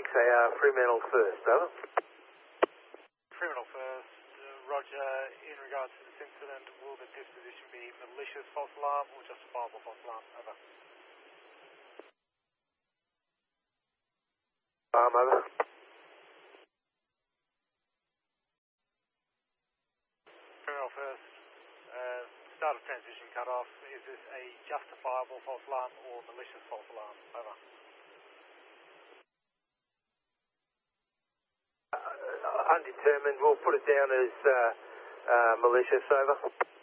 Fremantle first, over. Fremantle first, Roger. In regards to this incident, will the disposition be malicious false alarm or justifiable false alarm? Over. Over. Fremantle first, start of transition cut off. Is this a justifiable false alarm or malicious false alarm? Over. Undetermined, we'll put it down as malicious, over.